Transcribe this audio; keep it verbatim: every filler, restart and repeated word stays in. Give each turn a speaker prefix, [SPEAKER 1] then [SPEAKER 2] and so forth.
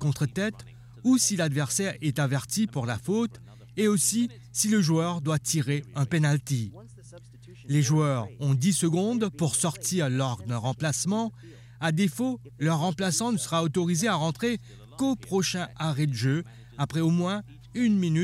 [SPEAKER 1] contre-tête ou si l'adversaire est averti pour la faute et aussi si le joueur doit tirer un penalty. Les joueurs ont dix secondes pour sortir leur remplacement. À défaut, leur remplaçant ne sera autorisé à rentrer qu'au prochain arrêt de jeu après au moins une minute